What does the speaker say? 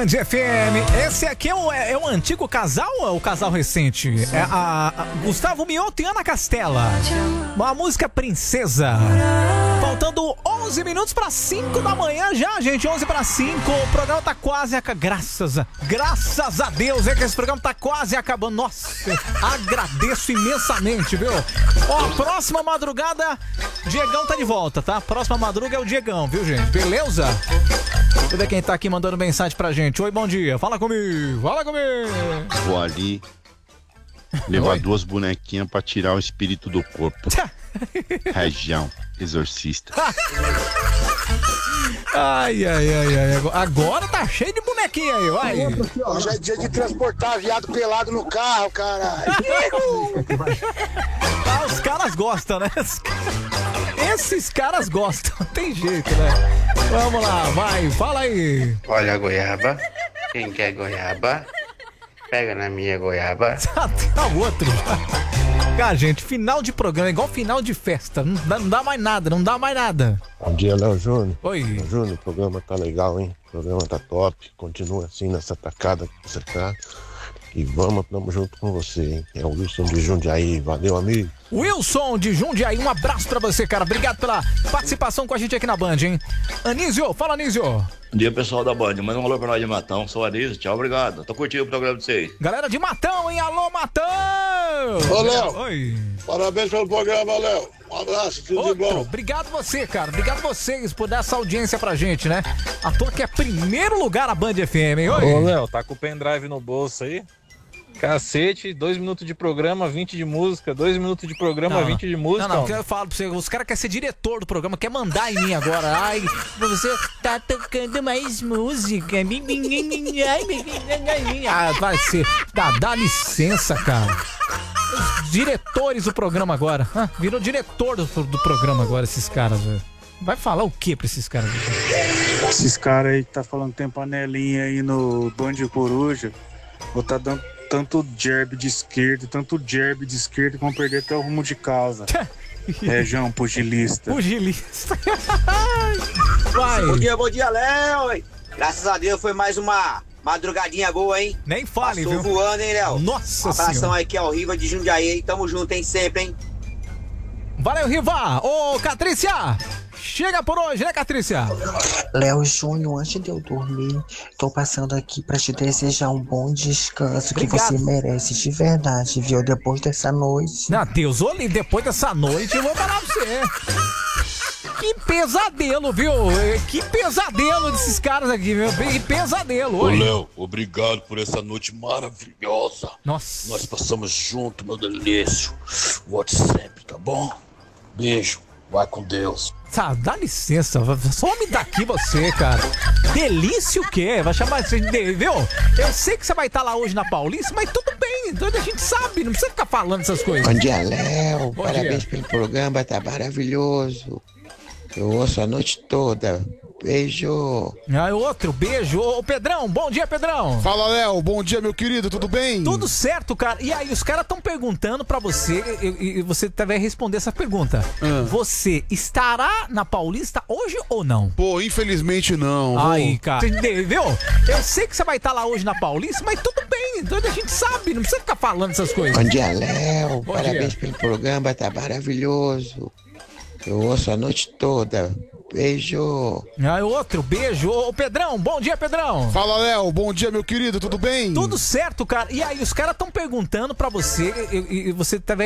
Band FM. Esse aqui é o antigo casal ou é o casal recente? É a Gustavo Mioto e Ana Castela. Uma música Princesa. Faltando 11 minutos para 5 da manhã já, gente. 11 para 5. O programa tá quase acabando. Graças a Deus é que esse programa tá quase acabando. Nossa, agradeço imensamente, viu? Ó, próxima madrugada, Diegão tá de volta, tá? Próxima madruga é o Diegão, viu, gente? Beleza? Deixa eu ver quem tá aqui mandando mensagem pra gente. Oi, bom dia. Fala comigo. Vou ali levar duas bonequinhas pra tirar o espírito do corpo. Região, exorcista. Ai. Agora tá cheio de bonequinha aí, vai. Hoje é dia de transportar viado pelado no carro, caralho. Ah, os caras gostam, né? Esses caras gostam, tem jeito, né? Vamos lá, vai, fala aí. Olha a goiaba, quem quer goiaba, pega na minha goiaba. Tá outro. Cara, gente, final de programa é igual final de festa, não dá mais nada. Bom dia, Léo Júnior. Oi. Léo Júnior, o programa tá legal, hein? O programa tá top, continua assim nessa tacada que você tá. E tamo junto com você, hein? É o Wilson de Jundiaí, valeu, amigo. Wilson de Jundiaí, um abraço pra você, cara. Obrigado pela participação com a gente aqui na Band, hein? Anísio, fala, Anísio. Bom dia, pessoal da Band. Manda um alô pra nós de Matão. Sou Anísio, tchau, obrigado. Tô curtindo o programa de vocês. Galera de Matão, hein? Alô, Matão! Ô, Léo. Oi. Parabéns pelo programa, Léo. Um abraço, tudo de bom. Obrigado você, cara. Obrigado vocês por dar essa audiência pra gente, né? À toa que é primeiro lugar a Band FM, hein? Oi. Ô, Léo, tá com o pendrive no bolso aí? Cacete, 2 minutos de programa, 20 de música, 2 minutos de programa, 20 de música. Não, eu falo pra você, os caras querem ser diretor do programa, quer mandar em mim agora. Ai, você tá tocando mais música. Ah, vai ser. Dá licença, cara. Os diretores do programa agora. Virou diretor do programa agora, esses caras, velho. Vai falar o que pra esses caras? Esses caras aí que tá falando que tem panelinha aí no Band Coruja, ou tá dando tanto jab de esquerda que vão perder até o rumo de casa. Região pugilista. Vai. Bom dia, Léo. Graças a Deus foi mais uma madrugadinha boa, hein? Nem fale, passou viu? Voando, hein, Léo? Nossa Senhora. Um abração senhora. aí que é o Riva de Jundiaí. Tamo junto, hein? Sempre, hein? Valeu, Riva. Ô, Catrícia. Chega por hoje, né, Catrícia? Léo Júnior, antes de eu dormir, tô passando aqui pra te desejar um bom descanso. Obrigado. Que você merece de verdade, viu? Depois dessa noite. Não, Deus, olha, depois dessa noite eu vou falar pra você. Que pesadelo, viu? Que pesadelo desses caras aqui, viu? Que pesadelo. Ô, Léo, obrigado por essa noite maravilhosa. Nossa. Nós passamos junto, meu delício. Volte sempre, tá bom? Beijo. Vai com Deus. Tá, dá licença, some daqui você, cara. Delícia o quê? Vai chamar você de... Viu? Eu sei que você vai estar lá hoje na Paulista, mas tudo bem, então a gente sabe, não precisa ficar falando essas coisas. Bom dia, Léo. Bom Parabéns dia. pelo programa, tá maravilhoso. Eu ouço a noite toda. Beijo. Outro beijo. Ô, Pedrão, bom dia, Pedrão. Fala, Léo. Bom dia, meu querido. Tudo bem? Tudo certo, cara. E aí, os caras estão perguntando pra você, e você vai responder essa pergunta. Você estará na Paulista hoje ou não? Pô, infelizmente não. Aí, cara. Viu? Eu sei que você vai estar lá hoje na Paulista, mas tudo bem, então a gente sabe, não precisa ficar falando essas coisas. Bom dia, Léo. Bom Parabéns dia. pelo programa, tá maravilhoso. Eu ouço a noite toda. Beijo. Outro beijo. Ô, Pedrão, bom dia, Pedrão. Fala, Léo. Bom dia, meu querido. Tudo bem? Tudo certo, cara. E aí, os caras estão perguntando pra você, e você vai